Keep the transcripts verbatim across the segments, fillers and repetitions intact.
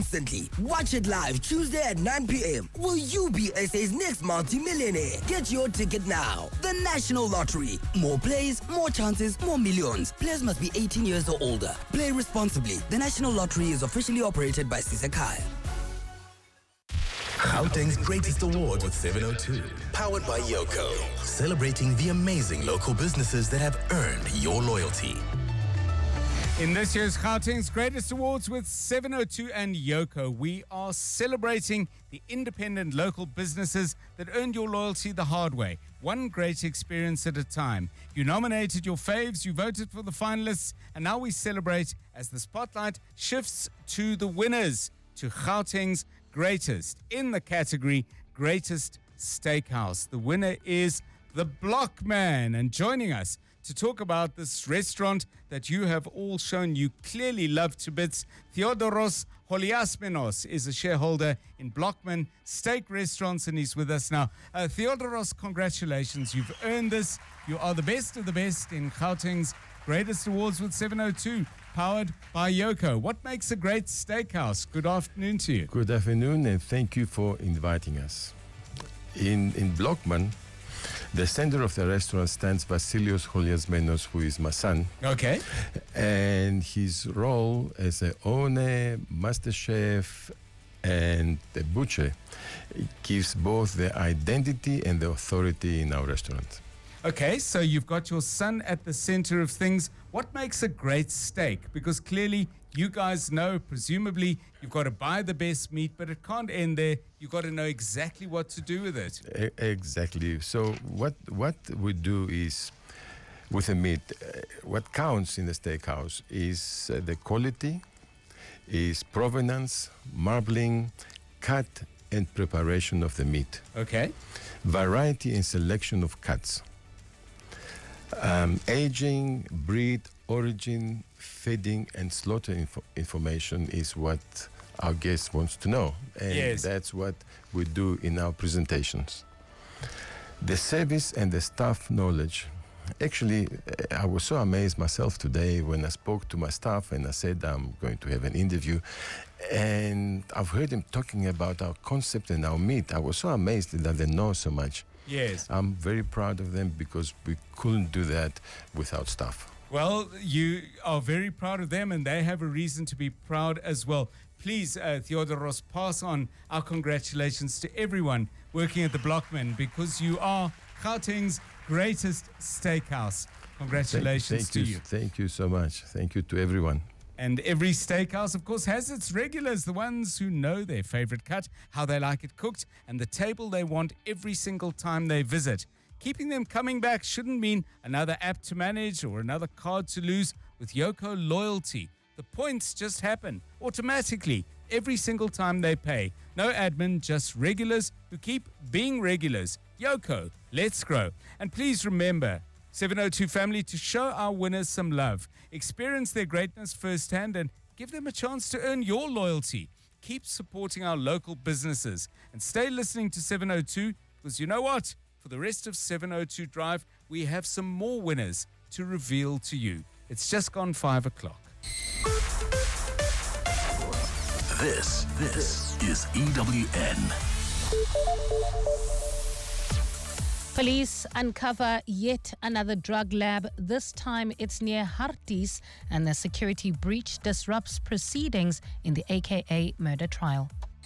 Instantly. Watch it live Tuesday at nine p.m. Will you be S A's next multi-millionaire? Get your ticket now. The National Lottery. More plays, more chances, more millions. Players must be eighteen years or older. Play responsibly. The National Lottery is officially operated by Sisakai. Gauteng's Greatest Award with seven oh two. Powered by Yoko. Celebrating the amazing local businesses that have earned your loyalty. In this year's Gauteng's Greatest Awards with seven oh two and Yoko, we are celebrating the independent local businesses that earned your loyalty the hard way, one great experience at a time. You nominated your faves, you voted for the finalists, and now we celebrate as the spotlight shifts to the winners, to Gauteng's Greatest in the category Greatest Steakhouse. The winner is the Blockman, and joining us to talk about this restaurant that you have all shown you clearly love to bits, Theodoros Holiasmenos is a shareholder in Blockman Steak Restaurants, and he's with us now. Uh, Theodoros, congratulations. You've earned this. You are the best of the best in Gauteng's Greatest Awards with seven oh two, powered by Yoko. What makes a great steakhouse? Good afternoon to you. Good afternoon, and thank you for inviting us. In, in Blockman, the center of the restaurant stands Vasilios Holiasmenos, who is my son. Okay. And his role as the owner, master chef, and the butcher gives both the identity and the authority in our restaurant. Okay, so you've got your son at the center of things. What makes a great steak? Because clearly you guys know, presumably, you've got to buy the best meat, but it can't end there. You've got to know exactly what to do with it. E- exactly. So what what we do is, with the meat, uh, what counts in the steakhouse is uh, the quality, is provenance, marbling, cut, and preparation of the meat. Okay. Variety and selection of cuts. Um, aging, breed, origin, feeding, and slaughter info- information is what our guest wants to know. And yes. That's what we do in our presentations. The service and the staff knowledge. Actually, I was so amazed myself today when I spoke to my staff and I said I'm going to have an interview. And I've heard them talking about our concept and our meat. I was so amazed that they know so much. Yes. I'm very proud of them because we couldn't do that without staff. Well, you are very proud of them, and they have a reason to be proud as well. Please, uh, Theodoros, pass on our congratulations to everyone working at the Blockman, because you are Gauteng's Greatest Steakhouse. Congratulations thank, thank to you. you. Thank you so much. Thank you to everyone. And every steakhouse, of course, has its regulars, the ones who know their favorite cut, how they like it cooked, and the table they want every single time they visit. Keeping them coming back shouldn't mean another app to manage or another card to lose. With Yoko Loyalty, the points just happen automatically every single time they pay. No admin, just regulars who keep being regulars. Yoko, let's grow. And please remember, seven oh two family, to show our winners some love. Experience their greatness firsthand and give them a chance to earn your loyalty. Keep supporting our local businesses and stay listening to seven oh two, because you know what? For the rest of seven oh two Drive, we have some more winners to reveal to you. It's just gone five o'clock. This, this is E W N. Police uncover yet another drug lab. This time it's near Harties, and the security breach disrupts proceedings in the A K A murder trial.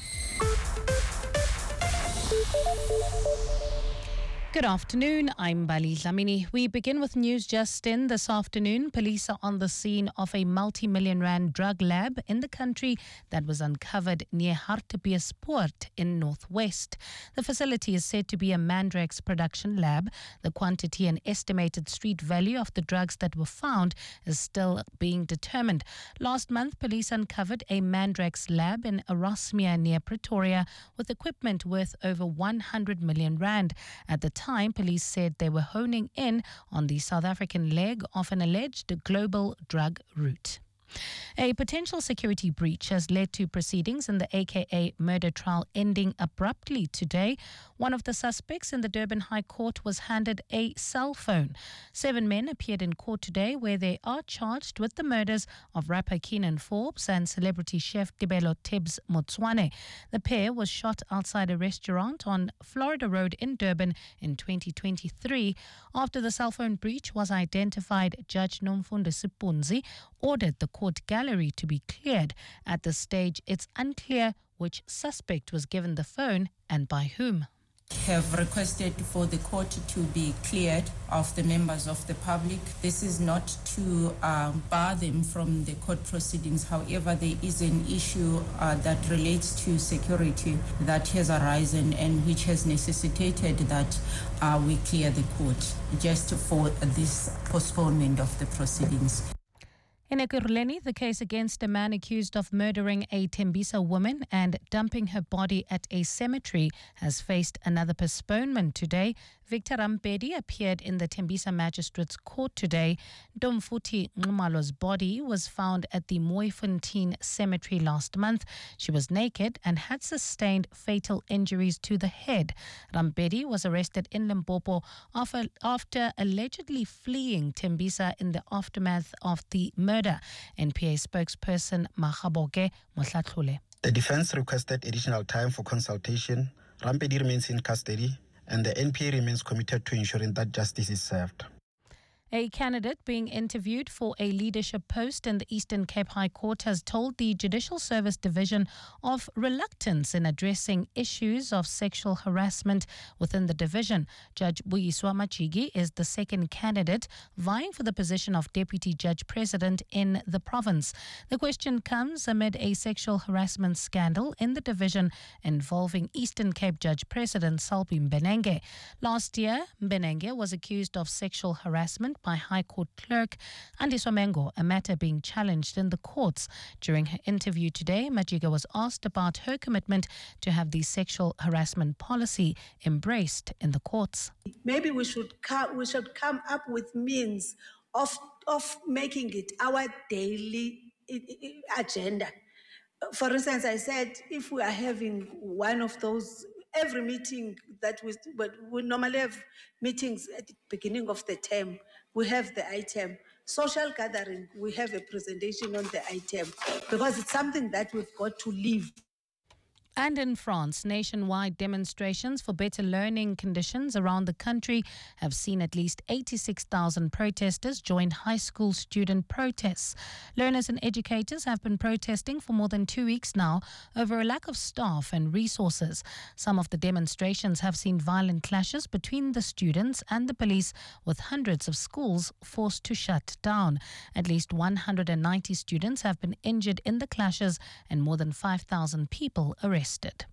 Good afternoon, I'm Bali Dlamini. We begin with news just in this afternoon. Police are on the scene of a multi-million rand drug lab in the country that was uncovered near Hartbeespoort in Northwest. The facility is said to be a Mandrax production lab. The quantity and estimated street value of the drugs that were found is still being determined. Last month, police uncovered a Mandrax lab in Erasmia near Pretoria with equipment worth over one hundred million rand. At the time, time, police said they were honing in on the South African leg of an alleged global drug route. A potential security breach has led to proceedings in the A K A murder trial ending abruptly today. One of the suspects in the Durban High Court was handed a cell phone. Seven men appeared in court today where they are charged with the murders of rapper Keenan Forbes and celebrity chef Tibelo Tibbs Motswane. The pair was shot outside a restaurant on Florida Road in Durban in twenty twenty-three. After the cell phone breach was identified, Judge Nomfundo Sipunzi ordered the court gallery to be cleared. At this stage, it's unclear which suspect was given the phone and by whom. Have requested for the court to be cleared of the members of the public. This is not to uh, bar them from the court proceedings. However, there is an issue uh, that relates to security that has arisen and which has necessitated that uh, we clear the court just for this postponement of the proceedings. In Ekurhuleni, the case against a man accused of murdering a Tembisa woman and dumping her body at a cemetery has faced another postponement today. Victor Rampedi appeared in the Tembisa Magistrates Court today. Domfuti Ngumalo's body was found at the Mooifontein Cemetery last month. She was naked and had sustained fatal injuries to the head. Rampedi was arrested in Limpopo after, after allegedly fleeing Tembisa in the aftermath of the murder. N P A spokesperson Mahaboke Mohlatlule. The defense requested additional time for consultation. Rampedi remains in custody, and the N P A remains committed to ensuring that justice is served. A candidate being interviewed for a leadership post in the Eastern Cape High Court has told the Judicial Service Division of reluctance in addressing issues of sexual harassment within the division. Judge Buyiswa Machigi is the second candidate vying for the position of Deputy Judge President in the province. The question comes amid a sexual harassment scandal in the division involving Eastern Cape Judge President Salbi Mbenenge. Last year, Mbenenge was accused of sexual harassment by High Court Clerk Andiswa Mengo, a matter being challenged in the courts. During her interview today, Majiga was asked about her commitment to have the sexual harassment policy embraced in the courts. Maybe we should come, we should come up with means of of making it our daily agenda. For instance, I said if we are having one of those every meeting that we, but we normally have meetings at the beginning of the term. We have the item. Social gathering, we have a presentation on the item because it's something that we've got to live. And in France, nationwide demonstrations for better learning conditions around the country have seen at least eighty-six thousand protesters join high school student protests. Learners and educators have been protesting for more than two weeks now over a lack of staff and resources. Some of the demonstrations have seen violent clashes between the students and the police, with hundreds of schools forced to shut down. At least one hundred ninety students have been injured in the clashes and more than five thousand people arrested.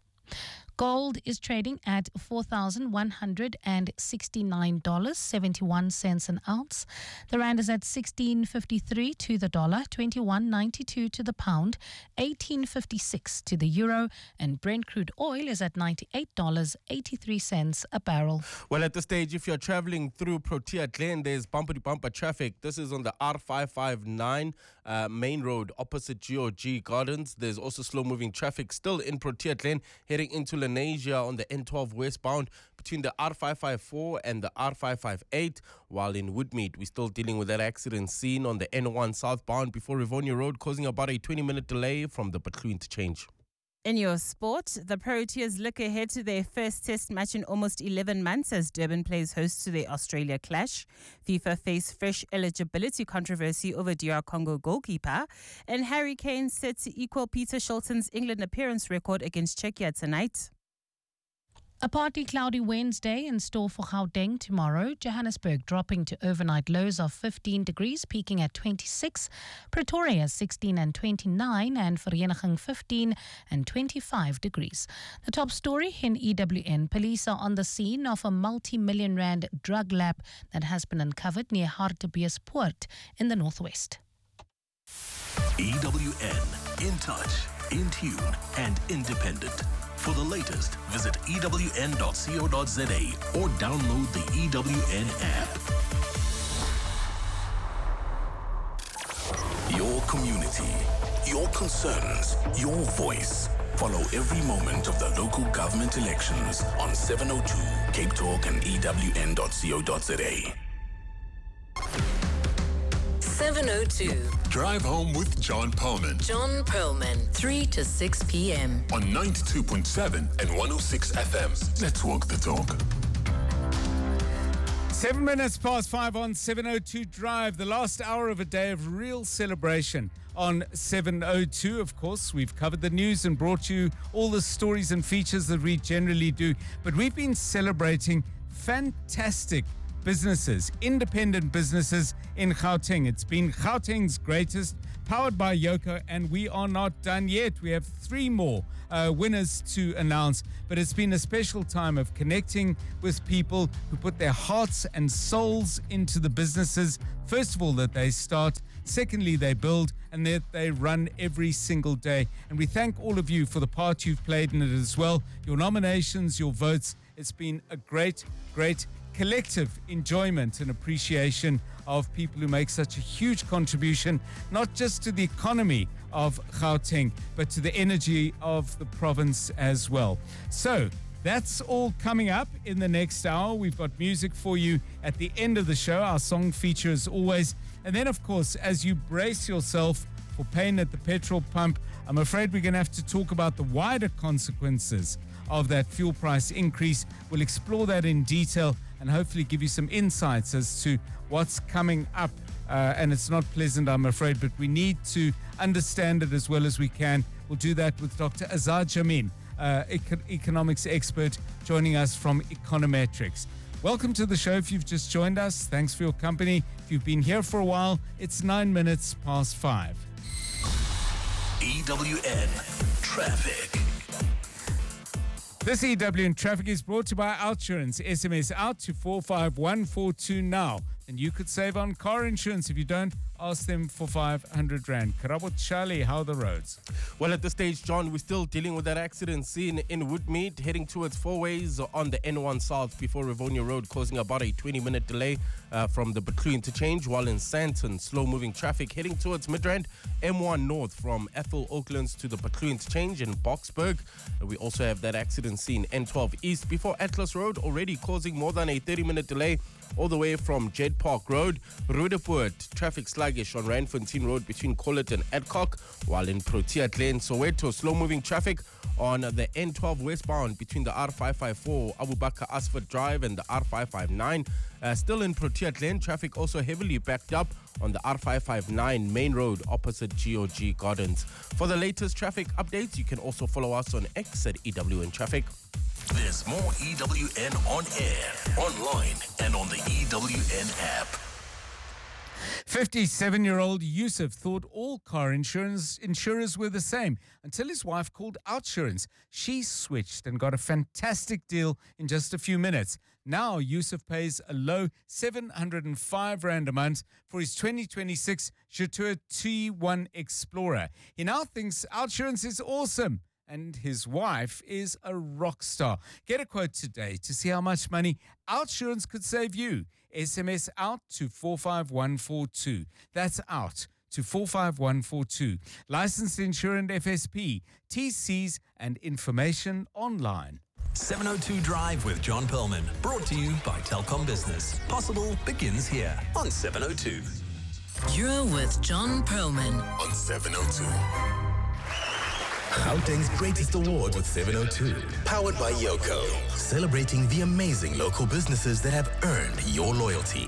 Gold is trading at four thousand one hundred sixty-nine dollars and seventy-one cents an ounce. The rand is at sixteen fifty-three to the dollar, twenty-one ninety-two to the pound, eighteen fifty-six to the euro, and Brent crude oil is at ninety-eight dollars and eighty-three cents a barrel. Well, at this stage, if you're traveling through Protea Glen, there's bumper-to-bumper traffic. This is on the R five five nine uh, main road opposite G O G Gardens. There's also slow-moving traffic still in Protea Glen heading into Lenasia on the N twelve westbound between the R five five four and the R five five eight, while in Woodmead we're still dealing with that accident scene on the N one southbound before Rivonia Road, causing about a twenty minute delay from the Butlu interchange. In your sport, the Proteas look ahead to their first test match in almost eleven months as Durban plays host to the Australia clash. FIFA face fresh eligibility controversy over D R Congo goalkeeper, and Harry Kane set to equal Peter Shilton's England appearance record against Czechia tonight. A partly cloudy Wednesday in store for Gauteng tomorrow. Johannesburg dropping to overnight lows of fifteen degrees, peaking at twenty-six. Pretoria sixteen and twenty-nine, and Vereeniging fifteen and twenty-five degrees. The top story in E W N. Police are on the scene of a multi-million rand drug lab that has been uncovered near Hartbeespoort in the northwest. E W N, in touch, in tune, and independent. For the latest, visit E W N dot co dot za or download the E W N app. Your community, your concerns, your voice. Follow every moment of the local government elections on seven oh two Cape Talk and E W N dot co dot za. seven oh two. Drive Home with John Perlman. John Perlman, three to six p.m. on ninety-two point seven and one oh six F M. Let's walk the talk. Seven minutes past five on seven oh two Drive, the last hour of a day of real celebration on seven oh two. Of course, we've covered the news and brought you all the stories and features that we generally do, but we've been celebrating fantastic businesses, independent businesses in Gauteng. It's been Gauteng's greatest, powered by Yoko, and we are not done yet. We have three more uh, winners to announce, but it's been a special time of connecting with people who put their hearts and souls into the businesses, first of all, that they start, secondly, they build, and that they run every single day. And we thank all of you for the part you've played in it as well, your nominations, your votes. It's been a great, great collective enjoyment and appreciation of people who make such a huge contribution, not just to the economy of Gauteng, but to the energy of the province as well. So that's all coming up in the next hour. We've got music for you at the end of the show, our song feature as always. And then, of course, as you brace yourself for pain at the petrol pump, I'm afraid we're going to have to talk about the wider consequences of that fuel price increase. We'll explore that in detail and hopefully give you some insights as to what's coming up. Uh, and it's not pleasant, I'm afraid, but we need to understand it as well as we can. We'll do that with Doctor Azad Jamin, uh, econ- economics expert, joining us from Econometrics. Welcome to the show. If you've just joined us, thanks for your company. If you've been here for a while, it's nine minutes past five. E W N Traffic. This E W N Traffic is brought to you by Outsurance. S M S out to four five one four two now. And you could save on car insurance. If you don't, ask them for five hundred rand. Karabo Charlie, how are the roads? Well, at this stage, John, we're still dealing with that accident scene in Woodmead, heading towards Four Ways on the N one South before Rivonia Road, causing about a twenty-minute delay uh, from the Betlu interchange, while in Sandton, slow-moving traffic heading towards Midrand, M one North from Ethel Oaklands to the Betlu interchange in Boksburg. Uh, we also have that accident scene N twelve East before Atlas Road, already causing more than a thirty-minute delay all the way from Jed Park Road. Roodepoort, traffic sluggish on Randfontein Road between Collet and Adcock, while in Protea Glen, Soweto, slow-moving traffic on the N twelve westbound between the R five five four Abu Bakr Asford Drive and the R five five nine. Uh, still in Protea Glen, traffic also heavily backed up on the R five five nine main road opposite G O G Gardens. For the latest traffic updates, you can also follow us on X at E W N Traffic. There's more E W N on air, online, and on the E W N app. fifty-seven-year-old Yusuf thought all car insurance insurers were the same until his wife called Outsurance. She switched and got a fantastic deal in just a few minutes. Now Yusuf pays a low seven hundred five rand a month for his twenty twenty-six Jetour T one Explorer. He now thinks Outsurance is awesome, and his wife is a rock star. Get a quote today to see how much money Outsurance could save you. S M S out to four five one four two. That's out to four five one four two. Licensed insurance F S P, T Cs and information online. seven oh two Drive with John Perlman. Brought to you by Telkom Business. Possible begins here on seven oh two. You're with John Perlman on seven oh two. Gauteng's greatest award with seven oh two. Powered by Yoko. Celebrating the amazing local businesses that have earned your loyalty.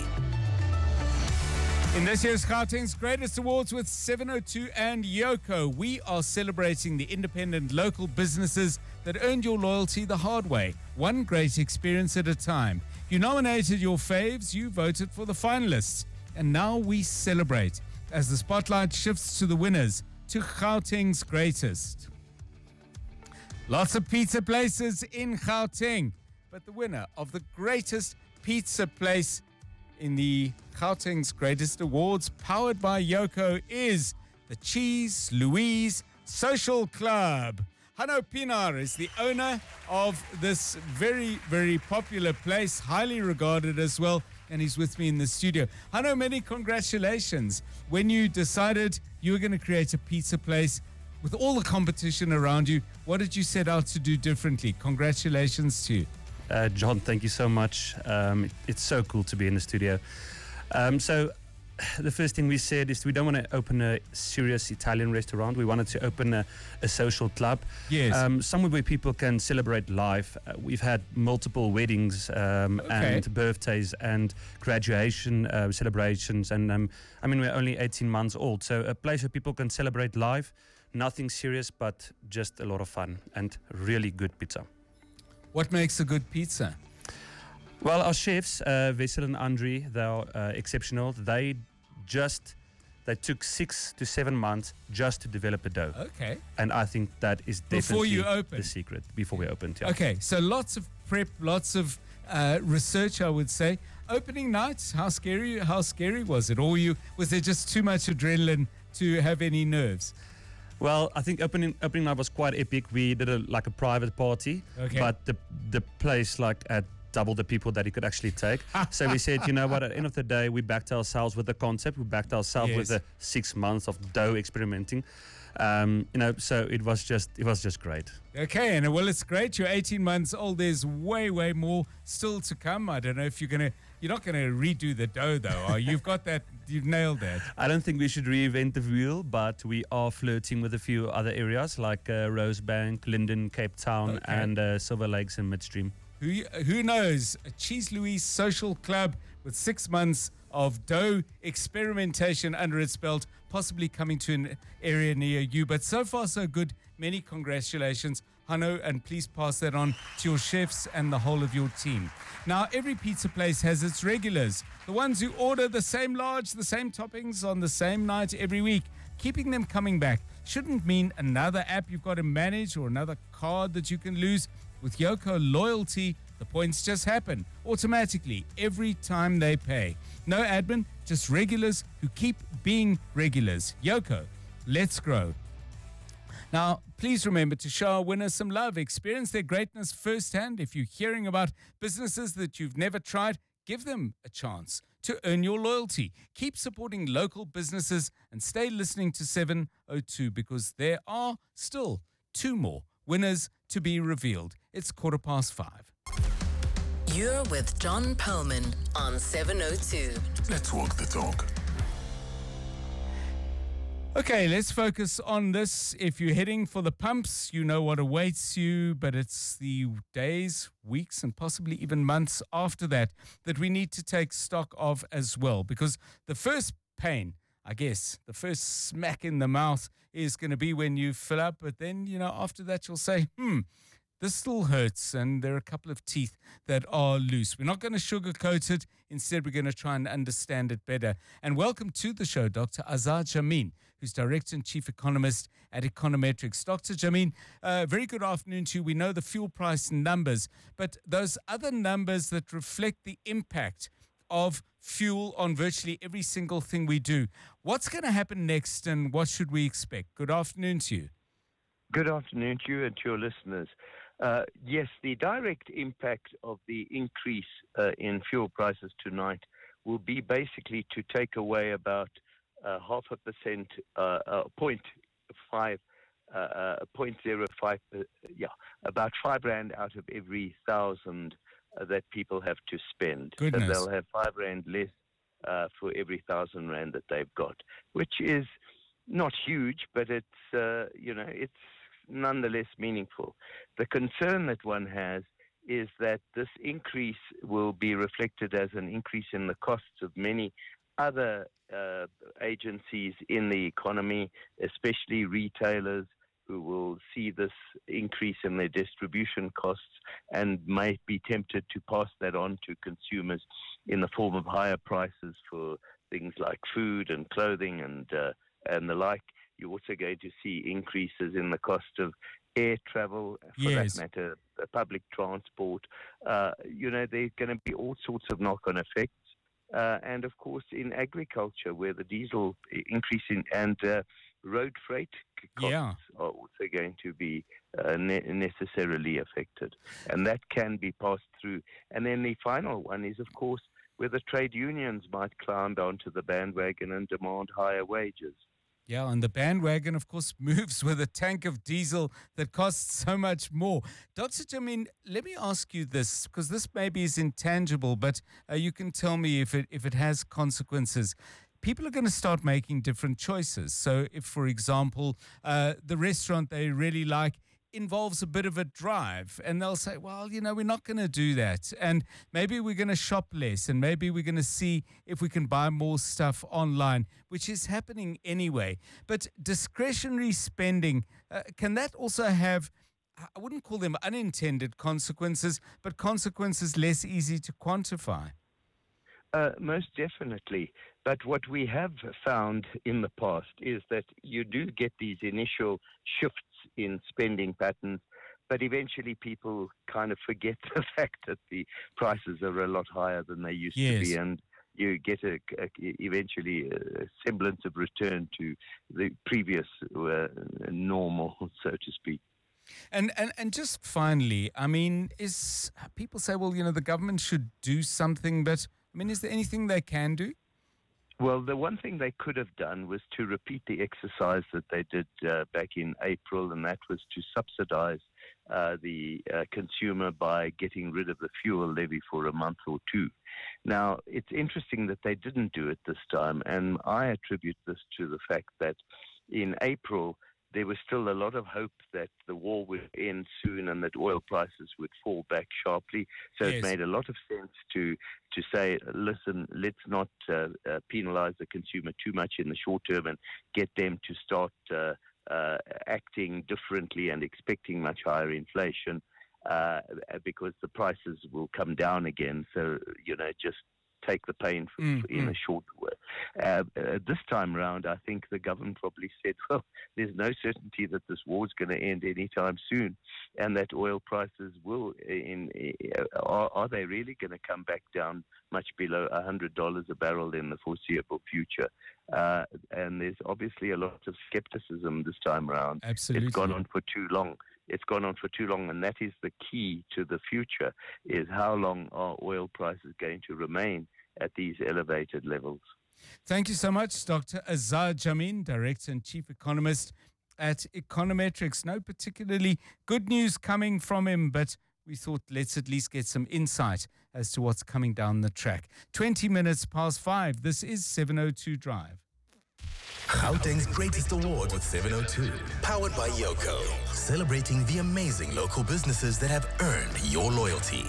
In this year's Gauteng's Greatest Awards with seven oh two and Yoko, we are celebrating the independent local businesses that earned your loyalty the hard way, one great experience at a time. You nominated your faves, you voted for the finalists, and now we celebrate as the spotlight shifts to the winners, to Gauteng's greatest. Lots of pizza places in Gauteng, but the winner of the greatest pizza place in the Gauteng's Greatest Awards, powered by Yoko, is the Cheese Louise Social Club. Hanno Pinar is the owner of this very, very popular place, highly regarded as well, and he's with me in the studio. Hanno, many congratulations. When you decided you were going to create a pizza place, with all the competition around you, what did you set out to do differently? Congratulations to you. Uh, John, thank you so much. Um, it's so cool to be in the studio. Um, so the first thing we said is we don't want to open a serious Italian restaurant. We wanted to open a, a social club. Yes. Um, somewhere where people can celebrate life. Uh, we've had multiple weddings um, Okay. and birthdays and graduation uh, celebrations. And um, I mean, we're only eighteen months old. So a place where people can celebrate life. Nothing serious, but just a lot of fun and really good pizza. What makes a good pizza? Well, our chefs, uh, Wessel and Andre, they are uh, exceptional. They just, they took six to seven months just to develop a dough. Okay. And I think that is Before definitely you open? the secret. Before we opened, yeah. Okay, so lots of prep, lots of uh, research, I would say. Opening night, how scary? How scary was it? Or you was there just too much adrenaline to have any nerves? Well, I think opening opening night was quite epic. We did a, like a private party, Okay. but the the place like had double the people that it could actually take. So we said, you know what? At the end of the day, we backed ourselves with the concept. We backed ourselves Yes. with the six months of dough experimenting. Um, you know, so it was just it was just great. Okay, and well, it's great. You're eighteen months old. There's way, way more still to come. I don't know if you're gonna. You're not gonna redo the dough, though. Are you? You've got that. You've nailed that. I don't think we should reinvent the wheel, but we are flirting with a few other areas like uh, Rosebank, Linden, Cape Town, Okay. and uh, Silver Lakes and Midstream. Who who knows? A Cheese Louise social club with six months of dough experimentation under its belt, possibly coming to an area near you. But so far, so good. Many congratulations, Hanno, and please pass that on to your chefs and the whole of your team. Now, every pizza place has its regulars, the ones who order the same large, the same toppings on the same night every week. Keeping them coming back shouldn't mean another app you've got to manage or another card that you can lose. With Yoko Loyalty, the points just happen automatically every time they pay. No admin, just regulars who keep being regulars. Yoko, let's grow. Now, please remember to show our winners some love. Experience their greatness firsthand. If you're hearing about businesses that you've never tried, give them a chance to earn your loyalty. Keep supporting local businesses and stay listening to seven oh two because there are still two more winners to be revealed. It's quarter past five. You're with John Perlman on seven oh two. Let's walk the talk. Okay, let's focus on this. If you're heading for the pumps, you know what awaits you, but it's the days, weeks, and possibly even months after that that we need to take stock of as well. Because the first pain, I guess, the first smack in the mouth is going to be when you fill up. But then, you know, after that, you'll say, hmm, this still hurts, and there are a couple of teeth that are loose. We're not going to sugarcoat it. Instead, we're going to try and understand it better. And welcome to the show, Doctor Azad Jamin, who's Director and Chief Economist at Econometrics. Doctor Jamin, uh, very good afternoon to you. We know the fuel price numbers, but those other numbers that reflect the impact of fuel on virtually every single thing we do. What's going to happen next, and what should we expect? Good afternoon to you. Good afternoon to you and to your listeners. Uh, yes, the direct impact of the increase uh, in fuel prices tonight will be basically to take away about uh, half a percent, uh, uh, point five, uh, uh, point zero five, uh, yeah, about five rand out of every thousand uh, that people have to spend. Goodness. So they'll have five rand less uh, for every thousand rand that they've got, which is not huge, but it's uh, you know it's nonetheless meaningful. The concern that one has is that this increase will be reflected as an increase in the costs of many other uh, agencies in the economy, especially retailers who will see this increase in their distribution costs and might be tempted to pass that on to consumers in the form of higher prices for things like food and clothing and uh, and the like. You're also going to see increases in the cost of air travel, for Yes. that matter, uh, public transport. Uh, you know, there are going to be all sorts of knock-on effects. Uh, and, of course, in agriculture, where the diesel increase in, and uh, road freight costs Yeah. are also going to be uh, ne- necessarily affected. And that can be passed through. And then the final one is, of course, where the trade unions might climb onto the bandwagon and demand higher wages. Yeah, and the bandwagon, of course, moves with a tank of diesel that costs so much more. Doctor Jamin, let me ask you this, because this maybe is intangible, but uh, you can tell me if it if it has consequences. People are going to start making different choices. So if, for example, uh, the restaurant they really like involves a bit of a drive, and they'll say, well, you know, we're not going to do that, and maybe we're going to shop less, and maybe we're going to see if we can buy more stuff online, which is happening anyway. But discretionary spending, uh, can that also have, I wouldn't call them unintended consequences, but consequences less easy to quantify? Uh, most definitely. But what we have found in the past is that you do get these initial shifts in spending patterns, but eventually people kind of forget the fact that the prices are a lot higher than they used Yes. to be, and you get a, a, eventually a semblance of return to the previous uh, normal, so to speak. And, and and just finally, I mean, is people say, well, you know, the government should do something, but I mean, is there anything they can do? Well, the one thing they could have done was to repeat the exercise that they did uh, back in April, and that was to subsidize uh, the uh, consumer by getting rid of the fuel levy for a month or two. Now, it's interesting that they didn't do it this time, and I attribute this to the fact that in April, there was still a lot of hope that the war would end soon and that oil prices would fall back sharply. So Yes. it made a lot of sense to to say, listen, let's not uh, uh, penalize the consumer too much in the short term and get them to start uh, uh, acting differently and expecting much higher inflation uh, because the prices will come down again. So, you know, just take the pain f- Mm, in mm. a short way. Uh, uh, this time round, I think the government probably said, well, there's no certainty that this war is going to end anytime soon, and that oil prices will, in, uh, are, are they really going to come back down much below one hundred dollars a barrel in the foreseeable future? Uh, and there's obviously a lot of skepticism this time round. Absolutely. It's gone on for too long. It's gone on for too long, and that is the key to the future, is how long are oil prices going to remain at these elevated levels. Thank you so much, Doctor Azar Jamin, Director and Chief Economist at Econometrics. No particularly good news coming from him, but we thought let's at least get some insight as to what's coming down the track. twenty minutes past five. This is seven oh two Drive. Gauteng's greatest award with seven oh two. Powered by Yoko. Celebrating the amazing local businesses that have earned your loyalty.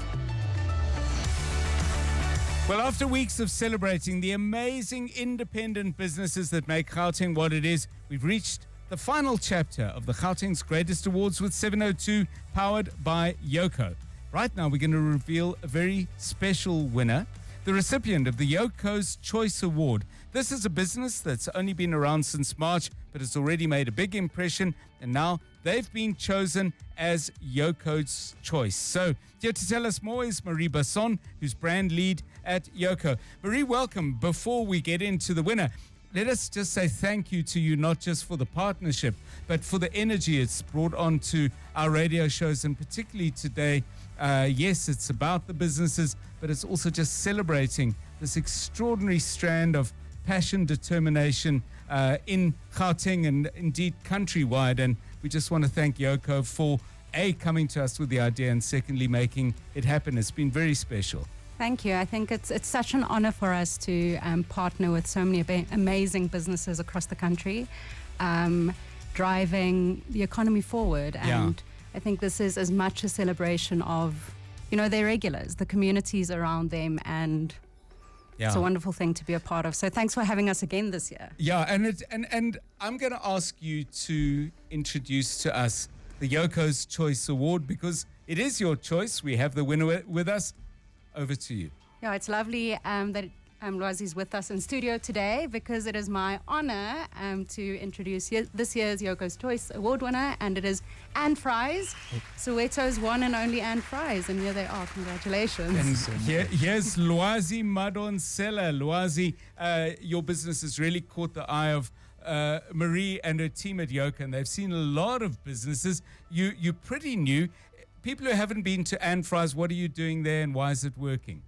Well, after weeks of celebrating the amazing independent businesses that make Gauteng what it is, we've reached the final chapter of the Gauteng's Greatest Awards with seven oh two, powered by Yoko. Right now, we're going to reveal a very special winner, the recipient of the Yoko's Choice Award. This is a business that's only been around since March, but it's already made a big impression, and now they've been chosen as Yoko's Choice. So, here to tell us more is Marie Basson, who's brand lead at Yoko. Marie, welcome. Before we get into the winner, let us just say thank you to you, not just for the partnership, but for the energy it's brought onto our radio shows, and particularly today. Uh, yes, it's about the businesses, but it's also just celebrating this extraordinary strand of passion, determination uh, in Gauteng and indeed countrywide. And we just want to thank Yoko for, A, coming to us with the idea, and secondly, making it happen. It's been very special. Thank you. I think it's it's such an honor for us to um, partner with so many ab- amazing businesses across the country, um, driving the economy forward. And Yeah. I think this is as much a celebration of, you know, their regulars, the communities around them, and Yeah. it's a wonderful thing to be a part of. So thanks for having us again this year. Yeah, and it, and and I'm going to ask you to introduce to us the Yoko's Choice Award, because it is your choice. We have the winner wi- with us. Over to you. Yeah, it's lovely um, that um, Lwazi's with us in studio today, because it is my honor um, to introduce ye- this year's Yoko's Choice Award winner, and it is Anne Fries, Soweto's one and only Anne Fries, and here they are. Congratulations. And here, here's Lwazi Madonsela. Lwazi, uh, your business has really caught the eye of uh, Marie and her team at Yoko, and they've seen a lot of businesses. You, you're pretty new. People who haven't been to Anne Fries, what are you doing there, and why is it working?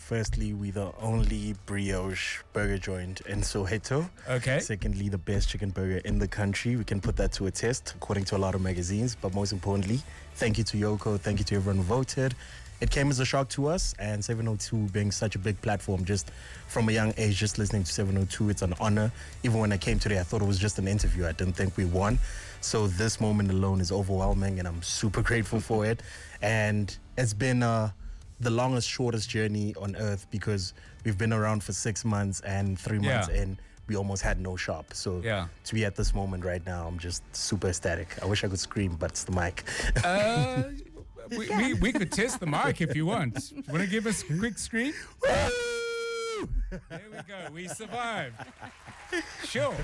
Firstly, we're the only brioche burger joint in Soweto. Okay. Secondly, the best chicken burger in the country. We can put that to a test, according to a lot of magazines. But most importantly, thank you to Yoko. Thank you to everyone who voted. It came as a shock to us, and seven oh two being such a big platform, just from a young age, just listening to seven oh two, it's an honor. Even when I came today, I thought it was just an interview. I didn't think we won. So this moment alone is overwhelming, and I'm super grateful for it. And it's been uh, the longest, shortest journey on earth, because we've been around for six months and three months Yeah. in, we almost had no shop. So Yeah. to be at this moment right now, I'm just super ecstatic. I wish I could scream, but it's the mic. Uh, we, we, we could test the mic if you want. You want to give us a quick scream? There we go. We survived. Sure.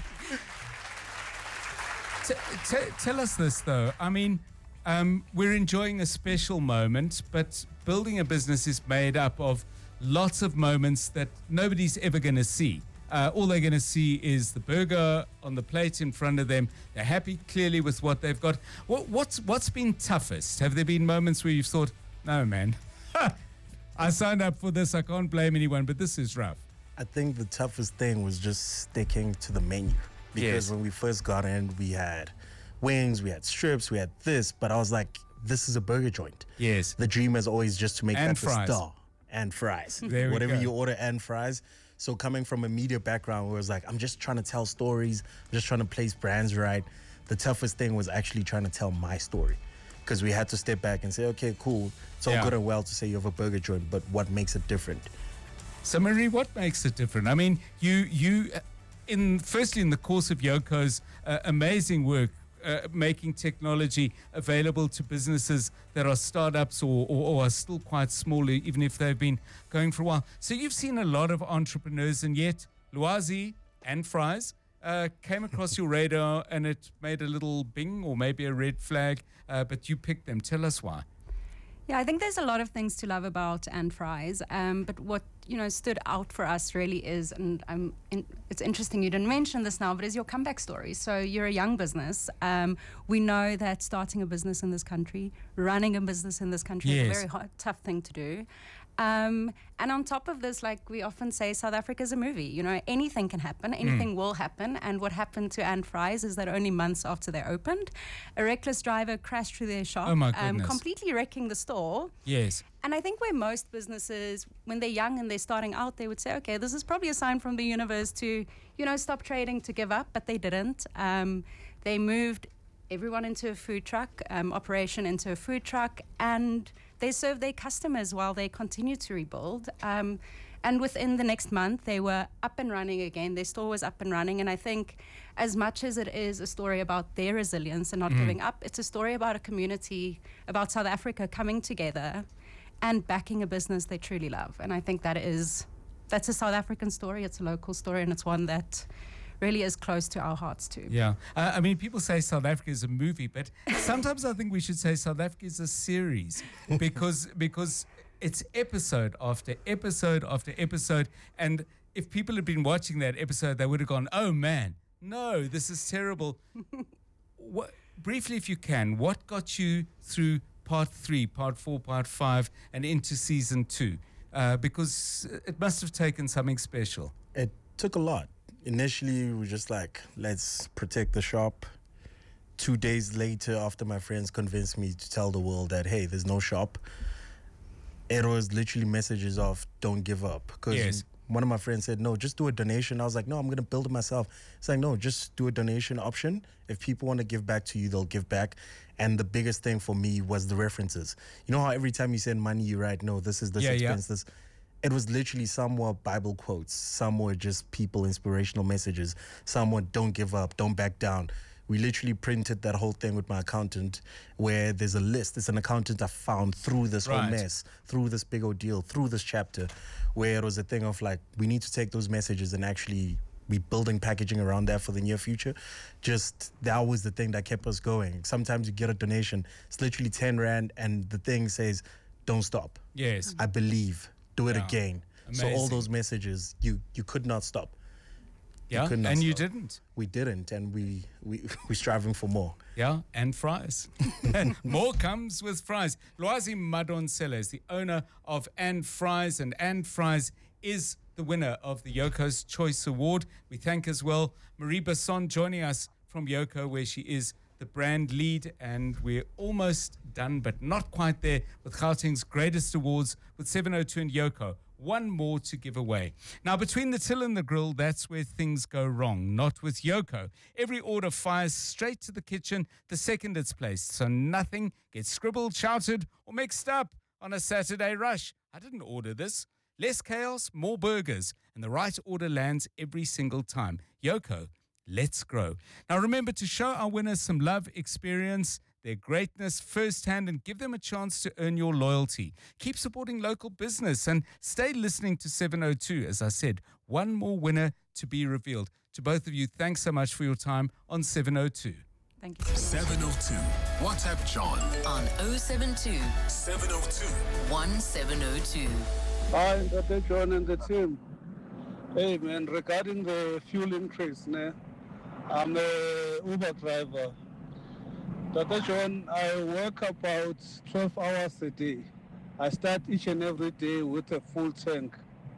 T- t- tell us this, though. I mean, um, we're enjoying a special moment, but building a business is made up of lots of moments that nobody's ever going to see. Uh, all they're going to see is the burger on the plate in front of them. They're happy clearly with what they've got. What, what's what's been toughest? Have there been moments where you've thought, no, man, I signed up for this. I can't blame anyone, but this is rough. I think the toughest thing was just sticking to the menu. Because Yes. when we first got in, we had wings, we had strips, we had this, but I was like, this is a burger joint. Yes. The dream is always just to make And that the fries. star. And fries. There we Whatever go. you order, and fries. So coming from a media background where it was like, I'm just trying to tell stories, I'm just trying to place brands right. The toughest thing was actually trying to tell my story. Because we had to step back and say, okay, cool. It's all Yeah. good and well to say you have a burger joint, but what makes it different? So, Marie, what makes it different? I mean, you, you, uh, in firstly, in the course of Yoko's uh, amazing work, uh, making technology available to businesses that are startups or, or, or are still quite small, even if they've been going for a while. So you've seen a lot of entrepreneurs, and yet Lwazi and Fries uh, came across your radar, and it made a little bing or maybe a red flag, uh, but you picked them. Tell us why. Yeah, I think there's a lot of things to love about and fries. Um, but what you know stood out for us really is, and I'm in, it's interesting you didn't mention this now, but is your comeback story. So you're a young business. Um, we know that starting a business in this country, running a business in this country, is Yes. a very hard, tough thing to do. Um, and on top of this, like we often say, South Africa is a movie. You know, anything can happen, anything will happen. And what happened to Anne Fries is that only months after they opened, a reckless driver crashed through their shop, Oh, my um, goodness. completely wrecking the store. Yes. And I think where most businesses, when they're young and they're starting out, they would say, okay, this is probably a sign from the universe to, you know, stop trading, to give up. But they didn't. Um, they moved everyone into a food truck, um, operation into a food truck, and they served their customers while they continued to rebuild. Um, and within the next month, they were up and running again. Their store was up and running. And I think as much as it is a story about their resilience and not Mm. giving up, it's a story about a community, about South Africa coming together and backing a business they truly love. And I think that is, that's a South African story. It's a local story, and it's one that really is close to our hearts too. Yeah. Uh, I mean, people say South Africa is a movie, but sometimes I think we should say South Africa is a series because because it's episode after episode after episode. And if people had been watching that episode, they would have gone, oh, man, no, this is terrible. What, briefly, if you can, what got you through part three, part four, part five, and into season two? Uh, because it must have taken something special. It took a lot. Initially, we were just like, let's protect the shop. Two days later, after my friends convinced me to tell the world that, hey, there's no shop, it was literally messages of don't give up. Because Yes. one of my friends said, no, just do a donation. I was like, no, I'm going to build it myself. It's like, no, just do a donation option. If people want to give back to you, they'll give back. And the biggest thing for me was the references. You know how every time you send money, you write, no, this is this Yeah, yeah. expense, this. It was literally some were Bible quotes, some were just people inspirational messages, some were don't give up, don't back down. We literally printed that whole thing with my accountant where there's a list. It's an accountant I found through this whole Right. mess, through this big ordeal, through this chapter, where it was a thing of like, we need to take those messages and actually be building packaging around that for the near future. Just that was the thing that kept us going. Sometimes you get a donation, it's literally ten rand and the thing says, don't stop. Yes. I believe. Do it Yeah. again. So all Amazing. those messages, you you could not stop. Yeah, We couldn't and you stop. didn't. We didn't, and we we we're striving for more. Yeah, and fries. More comes with fries. Lwazi Madonsela is the owner of And Fries, and And Fries is the winner of the Yoko's Choice Award. We thank as well Marie Basson joining us from Yoko, where she is the brand lead, and we're almost done, but not quite there, with Gauteng's greatest awards with seven oh two and Yoko. One more to give away. Now, between the till and the grill, that's where things go wrong, not with Yoko. Every order fires straight to the kitchen the second it's placed, so nothing gets scribbled, shouted, or mixed up on a Saturday rush. I didn't order this. Less chaos, more burgers, and the right order lands every single time. Yoko, let's grow. Now, remember to show our winners some love, experience their greatness firsthand, and give them a chance to earn your loyalty. Keep supporting local business and stay listening to seven oh two. As I said, one more winner to be revealed. To both of you, thanks so much for your time on seven oh two. Thank you. seven oh two. WhatsApp John on oh seven two, seven oh two, one seven oh two. Hi, Doctor John and the team. Hey man, regarding the fuel increase, ne, I'm a Uber driver. Doctor John, I work about twelve hours a day. I start each and every day with a full tank.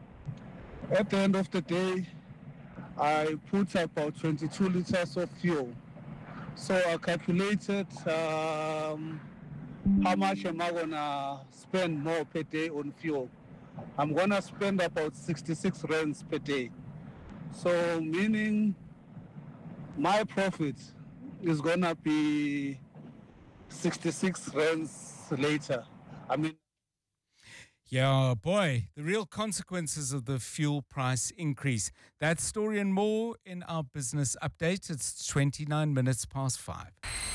At the end of the day, I put about twenty-two liters of fuel. So I calculated um, how much am I gonna spend more per day on fuel. I'm gonna spend about sixty-six rands per day. So meaning my profit is gonna be sixty-six rands later. I mean, yeah, boy, the real consequences of the fuel price increase. That story and more in our business update. It's twenty-nine minutes past five.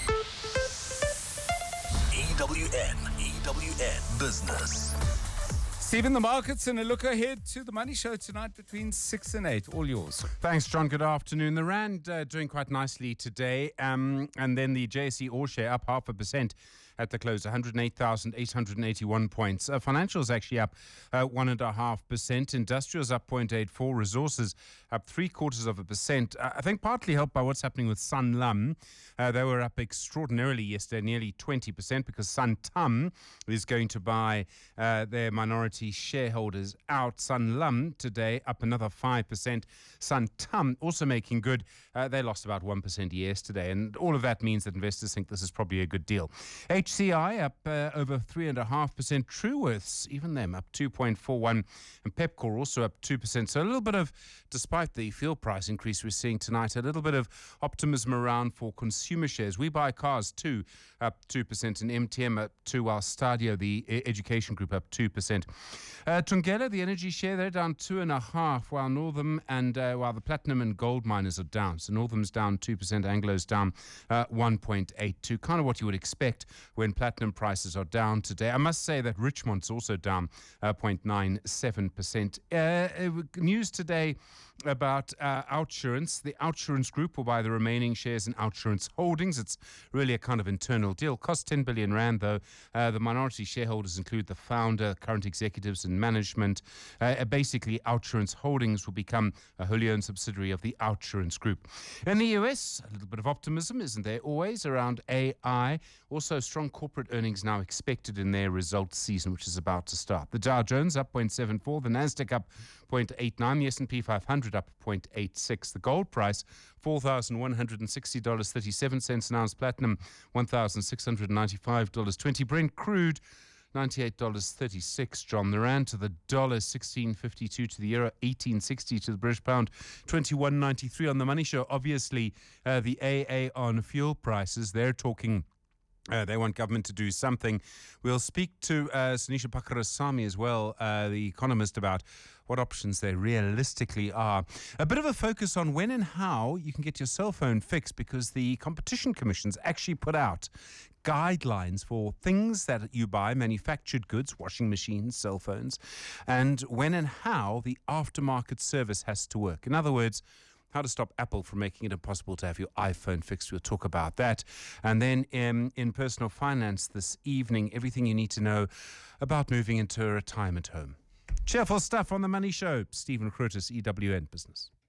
E W N, E W N Business. Stephen, the markets, and a look ahead to the Money Show tonight between six and eight. All yours. Thanks, John. Good afternoon. The Rand uh, doing quite nicely today. Um, and then the J S E All Share up half a percent at the close, one hundred eight thousand eight hundred eighty-one points. Uh, financials actually up uh, one point five percent. Industrials up zero point eight four. Resources up three quarters of a percent. Uh, I think partly helped by what's happening with Sanlam. Uh, they were up extraordinarily yesterday, nearly twenty percent, because Santam is going to buy uh, their minority shareholders out. Sanlam today up another five percent. Santam also making good. Uh, they lost about one percent yesterday, and all of that means that investors think this is probably a good deal. H C I up uh, over three point five percent. Truworths, even them, up two point four one. And Pepkor also up two percent. So a little bit of, despite the fuel price increase we're seeing tonight, a little bit of optimism around for consumer shares. We Buy Cars too, up two percent. And M T M up two, while Stadio, the education group, up two percent. Uh, Tungela, the energy share, they're down two and a half, while Northam and uh, while the platinum and gold miners are down. So Northam's down two percent, Anglo's down uh, one point eight two. Kind of what you would expect when platinum prices are down today. I must say that Richmond's also down uh, zero point nine seven percent. Uh, news today about uh, Outsurance. The Outsurance Group will buy the remaining shares in Outsurance Holdings. It's really a kind of internal deal. Costs ten billion rand, though. Uh, the minority shareholders include the founder, current executives and management. Uh, basically, Outsurance Holdings will become a wholly owned subsidiary of the Outsurance Group. In the U S, a little bit of optimism, isn't there, always, around A I. Also, strong corporate earnings now expected in their results season, which is about to start. The Dow Jones up zero point seven four, the Nasdaq up zero point eight nine, the S and P five hundred up zero point eight six. The gold price, four thousand one hundred sixty dollars and thirty-seven cents an ounce. Platinum, one thousand six hundred ninety-five dollars and twenty cents. Brent crude, ninety-eight dollars and thirty-six cents. John, the rand to the dollar, sixteen fifty-two to the euro, eighteen sixty to the British pound, twenty-one ninety-three on the Money Show. Obviously, uh, the A A on fuel prices, they're talking. Uh, they want government to do something. We'll speak to uh, Sanisha Pakarasamy as well, uh, the economist, about what options there realistically are. A bit of a focus on when and how you can get your cell phone fixed, because the Competition Commission's actually put out guidelines for things that you buy, manufactured goods, washing machines, cell phones, and when and how the aftermarket service has to work. In other words, how to stop Apple from making it impossible to have your iPhone fixed. We'll talk about that. And then in, in personal finance this evening, everything you need to know about moving into a retirement home. Cheerful stuff on the Money Show. Stephen Crotus, E W N Business.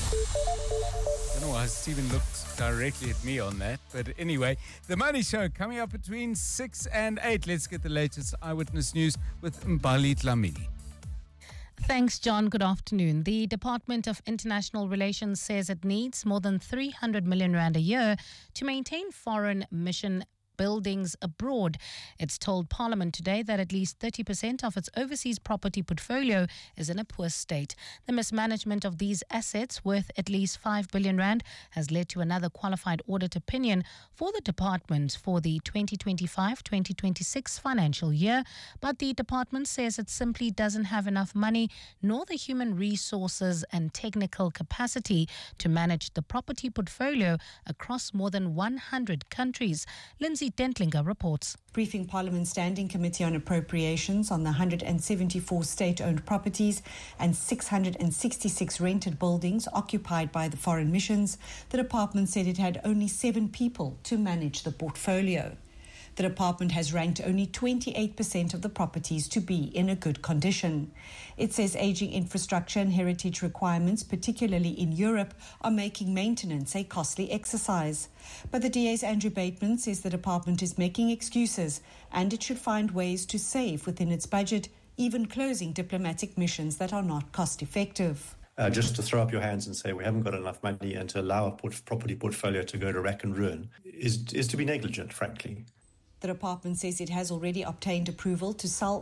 I don't know why Stephen looked directly at me on that. But anyway, the Money Show coming up between six and eight. Let's get the latest eyewitness news with Mbali Dlamini. Thanks, John. Good afternoon. The Department of International Relations says it needs more than three hundred million rand a year to maintain foreign mission buildings abroad. It's told Parliament today that at least thirty percent of its overseas property portfolio is in a poor state. The mismanagement of these assets, worth at least five billion rand, has led to another qualified audit opinion for the department for the twenty twenty-five twenty twenty-six financial year. But the department says it simply doesn't have enough money nor the human resources and technical capacity to manage the property portfolio across more than one hundred countries. Lindsay Dentlinger reports. Briefing Parliament's Standing Committee on Appropriations on the one hundred seventy-four state-owned properties and six hundred sixty-six rented buildings occupied by the foreign missions, the department said it had only seven people to manage the portfolio. The department has ranked only twenty-eight percent of the properties to be in a good condition. It says aging infrastructure and heritage requirements, particularly in Europe, are making maintenance a costly exercise. But the D A's Andrew Bateman says the department is making excuses and it should find ways to save within its budget, even closing diplomatic missions that are not cost-effective. Uh, just to throw up your hands and say we haven't got enough money and to allow a port- property portfolio to go to rack and ruin is, is to be negligent, frankly. The department says it has already obtained approval to sell